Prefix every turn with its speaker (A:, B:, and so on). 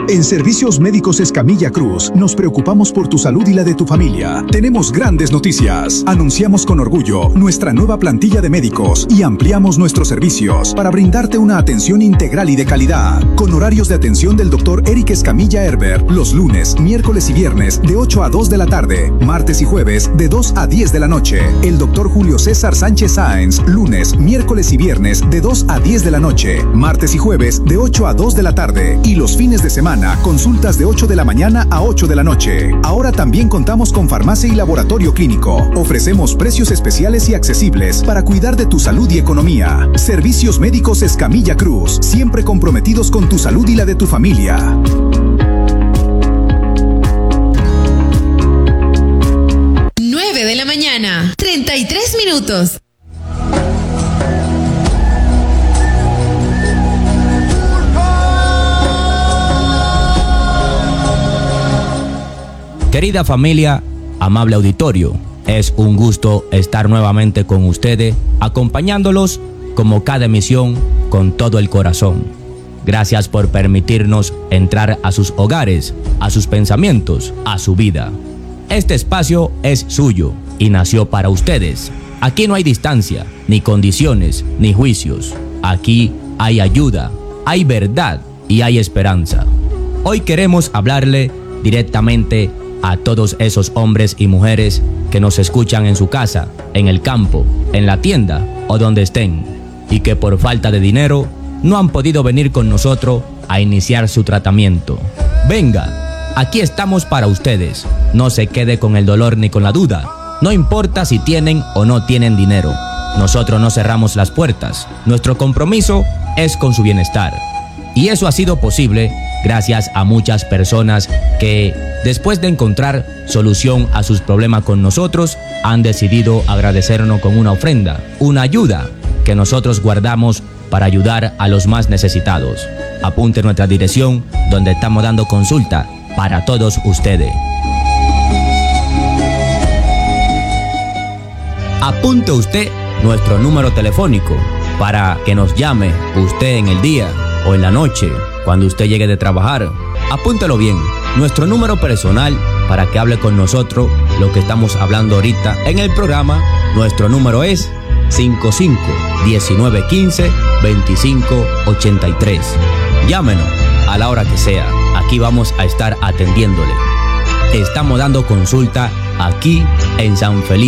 A: En Servicios Médicos Escamilla Cruz, nos preocupamos por tu salud y la de tu familia. Tenemos grandes noticias. Anunciamos con orgullo nuestra nueva plantilla de médicos y ampliamos nuestros servicios para brindarte una atención integral y de calidad. Con horarios de atención del Dr. Eric Escamilla Herbert, los lunes, miércoles y viernes de 8 a 2 de la tarde, martes y jueves de 2 a 10 de la noche. El Dr. Julio César Sánchez Sáenz, lunes, miércoles y viernes de 2 a 10 de la noche, martes y jueves de 8 a 2 de la tarde y los fines de semana consultas de 8 de la mañana a 8 de la noche. Ahora también contamos con farmacia y laboratorio clínico. Ofrecemos precios especiales y accesibles para cuidar de tu salud y economía. Servicios Médicos Escamilla Cruz, siempre comprometidos con tu salud y la de tu familia.
B: 9 de la mañana, 33 minutos.
C: Querida familia, amable auditorio, es un gusto estar nuevamente con ustedes, acompañándolos como cada emisión con todo el corazón. Gracias por permitirnos entrar a sus hogares, a sus pensamientos, a su vida. Este espacio es suyo y nació para ustedes. Aquí no hay distancia, ni condiciones, ni juicios. Aquí hay ayuda, hay verdad y hay esperanza. Hoy queremos hablarle directamente a todos esos hombres y mujeres que nos escuchan en su casa, en el campo, en la tienda o donde estén, y que por falta de dinero no han podido venir con nosotros a iniciar su tratamiento. Venga, aquí estamos para ustedes. No se quede con el dolor ni con la duda. No importa si tienen o no tienen dinero. Nosotros no cerramos las puertas. Nuestro compromiso es con su bienestar. Y eso ha sido posible gracias a muchas personas que, después de encontrar solución a sus problemas con nosotros, han decidido agradecernos con una ofrenda, una ayuda que nosotros guardamos para ayudar a los más necesitados. Apunte nuestra dirección donde estamos dando consulta para todos ustedes. Apunte usted nuestro número telefónico para que nos llame usted en el día o en la noche, cuando usted llegue de trabajar. Apúntelo bien, nuestro número personal para que hable con nosotros lo que estamos hablando ahorita en el programa. Nuestro número es 55-1915-2583. Llámenos a la hora que sea, aquí vamos a estar atendiéndole. Estamos dando consulta aquí en San Felipe.